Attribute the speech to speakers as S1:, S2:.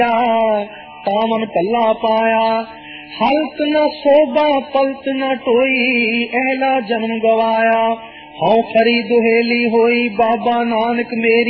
S1: तामन पल्ला पाया। हलत न शोभा पलत न टोई, अहला जन्म गवाया। हौ खरी दुहेली होई, बाबा नानक मेरी